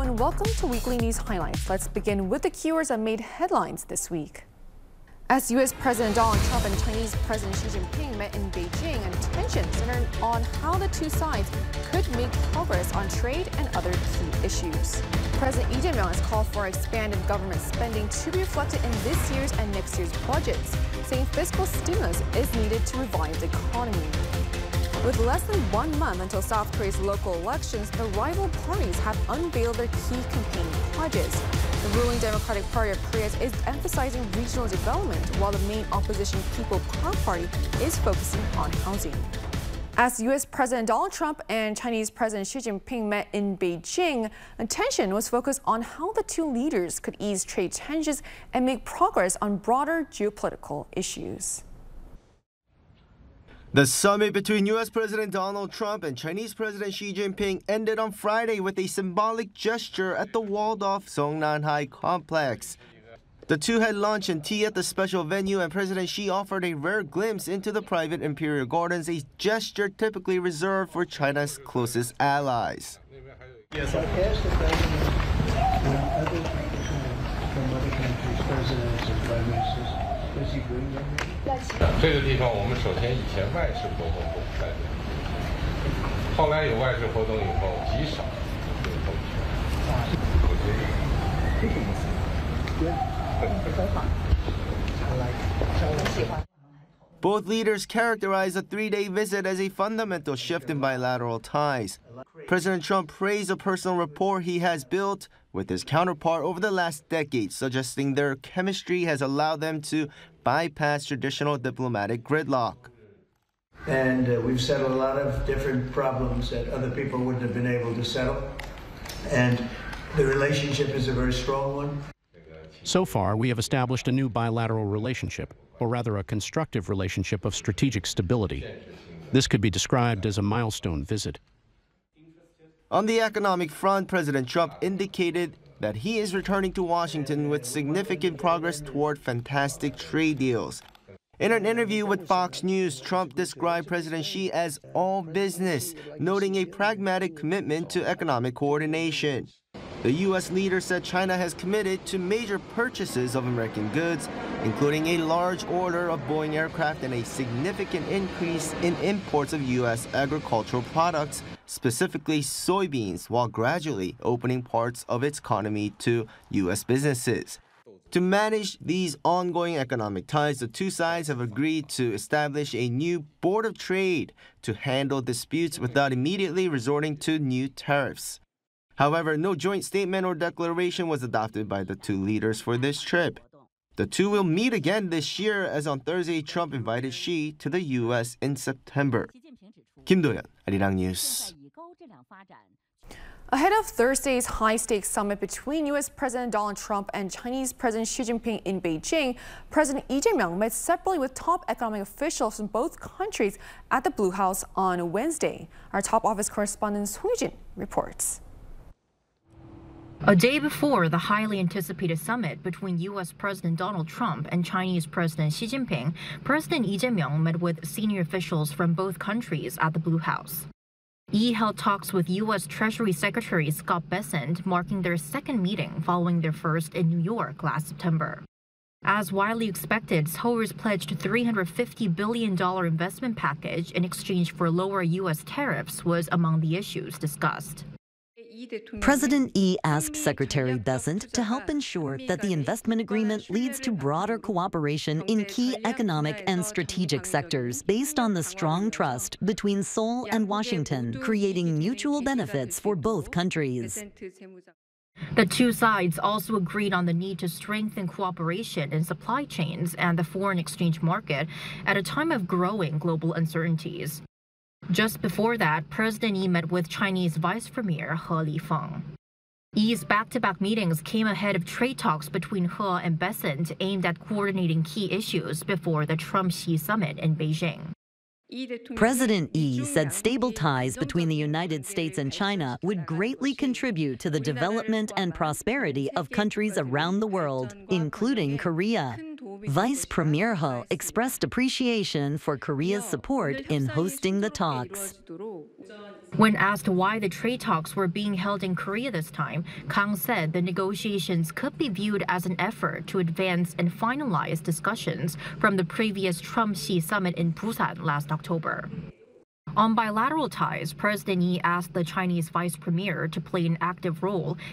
and welcome to Weekly News Highlights. Let's begin with the keywords that made headlines this week. As U.S. President Donald Trump and Chinese President Xi Jinping met in Beijing, and tensions centered on how the two sides could make progress on trade and other key issues. President Lee Jae-myung has called for expanded government spending to be reflected in this year's and next year's budgets, saying fiscal stimulus is needed to revive the economy. With less than 1 month until South Korea's local elections, the rival parties have unveiled their key campaign pledges. The ruling Democratic Party of Korea is emphasizing regional development, while the main opposition People Power Party is focusing on housing. As U.S. President Donald Trump and Chinese President Xi Jinping met in Beijing, attention was focused on how the two leaders could ease trade tensions and make progress on broader geopolitical issues. The summit between U.S. President Donald Trump and Chinese President Xi Jinping ended on Friday with a symbolic gesture at the walled-off Seongnam-hai complex. The two had lunch and tea at the special venue, and President Xi offered a rare glimpse into the private Imperial Gardens, a gesture typically reserved for China's closest allies. Yes, I asked the president and other from other countries, presidents and prime ministers, does he bring them? 这个地方我们首先以前外事活动不开，后来有外事活动以后极少有动权。 Both leaders characterized the three-day visit as a fundamental shift in bilateral ties. President Trump praised the personal rapport he has built with his counterpart over the last decade, suggesting their chemistry has allowed them to bypass traditional diplomatic gridlock. And we've settled a lot of different problems that other people wouldn't have been able to settle. And the relationship is a very strong one. So far, we have established a new bilateral relationship, or rather a constructive relationship of strategic stability. This could be described as a milestone visit. On the economic front, President Trump indicated that he is returning to Washington with significant progress toward fantastic trade deals. In an interview with Fox News, Trump described President Xi as all business, noting a pragmatic commitment to economic coordination. The U.S. leader said China has committed to major purchases of American goods, including a large order of Boeing aircraft and a significant increase in imports of U.S. agricultural products, specifically soybeans, while gradually opening parts of its economy to U.S. businesses. To manage these ongoing economic ties, the two sides have agreed to establish a new Board of Trade to handle disputes without immediately resorting to new tariffs. However, no joint statement or declaration was adopted by the two leaders for this trip. The two will meet again this year, as on Thursday, Trump invited Xi to the U.S. in September. Kim Do-yeon, Arirang News. Ahead of Thursday's high-stakes summit between U.S. President Donald Trump and Chinese President Xi Jinping in Beijing, President Lee Jae-myung met separately with top economic officials from both countries at the Blue House on Wednesday. Our top office correspondent Song Yoo-jin reports. A day before the highly anticipated summit between U.S. President Donald Trump and Chinese President Xi Jinping, President Lee Jae-myung met with senior officials from both countries at the Blue House. Lee held talks with U.S. Treasury Secretary Scott Bessent, marking their second meeting following their first in New York last September. As widely expected, Seoul's pledged $350 billion investment package in exchange for lower U.S. tariffs was among the issues discussed. President Lee asked Secretary Bessent to help ensure that the investment agreement leads to broader cooperation in key economic and strategic sectors based on the strong trust between Seoul and Washington, creating mutual benefits for both countries. The two sides also agreed on the need to strengthen cooperation in supply chains and the foreign exchange market at a time of growing global uncertainties. Just before that, President Lee met with Chinese Vice Premier He Lifeng. Lee's back-to-back meetings came ahead of trade talks between He and Bessent aimed at coordinating key issues before the Trump-Xi summit in Beijing. President Lee said stable ties between the United States and China would greatly contribute to the development and prosperity of countries around the world, including Korea. Vice Premier He expressed appreciation for Korea's support in hosting the talks. When asked why the trade talks were being held in Korea this time, Kang said the negotiations could be viewed as an effort to advance and finalize discussions from the previous Trump-Xi summit in Busan last October. On bilateral ties, President Yi asked the Chinese vice premier to play an active role